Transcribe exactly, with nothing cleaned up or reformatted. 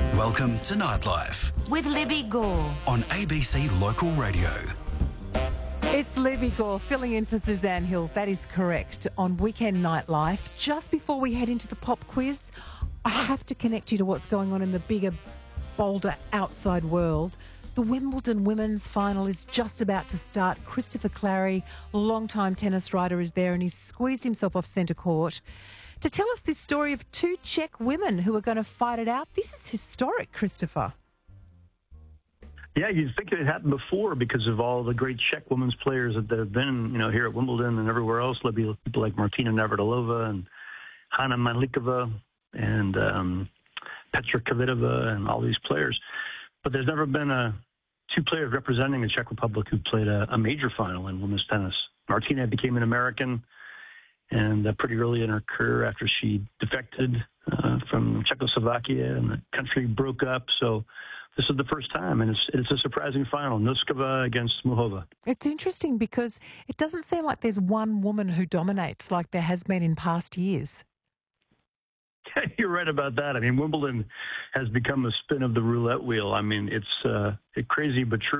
Welcome to Nightlife with Libby Gore on A B C Local Radio. It's Libby Gore filling in for Suzanne Hill. That is correct. On Weekend Nightlife, just before we head into the pop quiz, I have to connect you to what's going on in the bigger, bolder outside world. The Wimbledon women's final is just about to start. Christopher Clarey, longtime tennis rider, is there and he's squeezed himself off centre court to tell us this story of two Czech women who are going to fight it out. This is historic, Christopher. Yeah, you'd think it had happened before because of all the great Czech women's players that have been, you know, here at Wimbledon and everywhere else. People like Martina Navratilova and Hanna Manlikova and um, Petra Kvitova and all these players. But there's never been a two players representing the Czech Republic who played a, a major final in women's tennis. Martina became an American and uh, pretty early in her career after she defected uh, from Czechoslovakia and the country broke up. So this is the first time, and it's it's a surprising final. Noskova against Muhova. It's interesting because it doesn't seem like there's one woman who dominates like there has been in past years. You're right about that. I mean, Wimbledon has become a spin of the roulette wheel. I mean, it's uh, crazy but true.